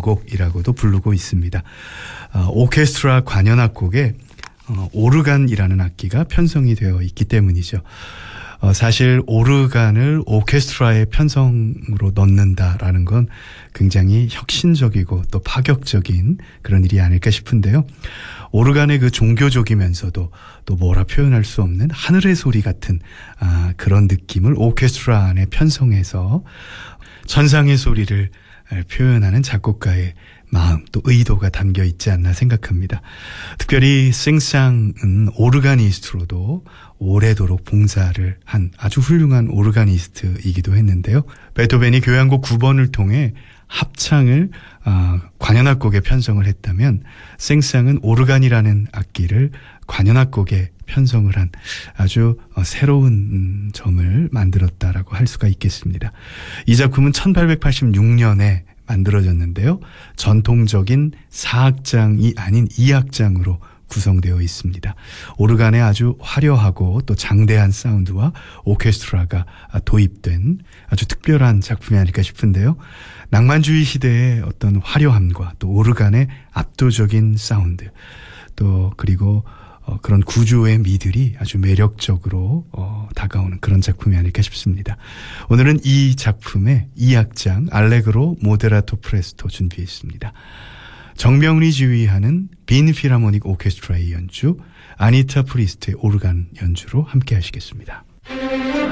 교향곡이라고도 부르고 있습니다. 오케스트라 관현악곡에 오르간이라는 악기가 편성이 되어 있기 때문이죠. 사실 오르간을 오케스트라의 편성으로 넣는다라는 건 굉장히 혁신적이고 또 파격적인 그런 일이 아닐까 싶은데요. 오르간의 그 종교적이면서도 또 뭐라 표현할 수 없는 하늘의 소리 같은 그런 느낌을 오케스트라 안에 편성해서 천상의 소리를 표현하는 작곡가의 마음 또 의도가 담겨 있지 않나 생각합니다. 특별히 생쌍은 오르가니스트로도 오래도록 봉사를 한 아주 훌륭한 오르가니스트이기도 했는데요. 베토벤이 교향곡 9번을 통해 합창을 관현악곡에 편성을 했다면 생쌍은 오르간이라는 악기를 관현악곡에 편성을 한 아주 새로운 점을 만들었다라고 할 수가 있겠습니다. 이 작품은 1886년에 만들어졌는데요. 전통적인 4악장이 아닌 2악장으로 구성되어 있습니다. 오르간의 아주 화려하고 또 장대한 사운드와 오케스트라가 도입된 아주 특별한 작품이 아닐까 싶은데요. 낭만주의 시대의 어떤 화려함과 또 오르간의 압도적인 사운드 또 그리고 그런 구조의 미들이 아주 매력적으로 다가오는 그런 작품이 아닐까 싶습니다. 오늘은 이 작품의 2악장 알레그로 모데라토 프레스토 준비했습니다. 정명리 지휘하는 빈 필하모닉 오케스트라의 연주, 아니타 프리스트의 오르간 연주로 함께 하시겠습니다.